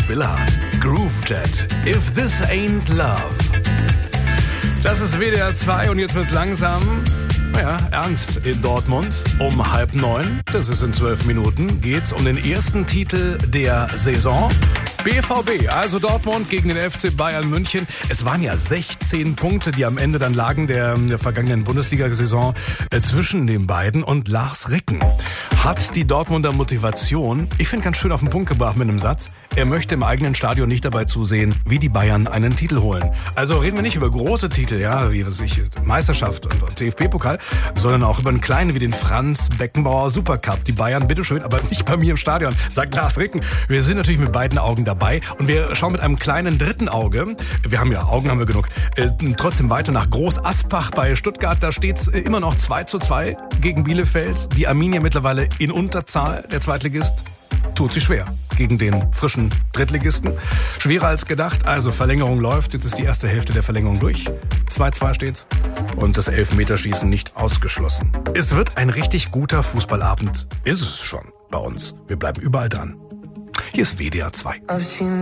Spiller. Groovejet, If This Ain't Love. Das ist WDR 2 und jetzt wird's langsam, ernst in Dortmund. Um 8:30, das ist in 12 Minuten, geht's um den ersten Titel der Saison. BVB, also Dortmund gegen den FC Bayern München. Es waren ja 16 Punkte, die am Ende dann lagen der vergangenen Bundesliga-Saison zwischen den beiden. Und Lars Ricken hat die Dortmunder Motivation, ich finde, ganz schön auf den Punkt gebracht mit einem Satz. Er möchte im eigenen Stadion nicht dabei zusehen, wie die Bayern einen Titel holen. Also reden wir nicht über große Titel, wie Meisterschaft und DFB-Pokal, sondern auch über einen kleinen wie den Franz Beckenbauer Supercup. Die Bayern, bitteschön, aber nicht bei mir im Stadion, sagt Lars Ricken. Wir sind natürlich mit beiden Augen dabei und wir schauen mit einem kleinen dritten Auge, Augen haben wir genug, trotzdem weiter nach Groß Asbach bei Stuttgart. Da steht's immer noch 2:2 gegen Bielefeld. Die Arminia mittlerweile in Unterzahl, der Zweitligist tut sich schwer gegen den frischen Drittligisten. Schwerer als gedacht, also Verlängerung läuft. Jetzt ist die erste Hälfte der Verlängerung durch. 2:2 steht's. Und das Elfmeterschießen nicht ausgeschlossen. Es wird ein richtig guter Fußballabend. Ist es schon bei uns. Wir bleiben überall dran. Hier ist WDR 2.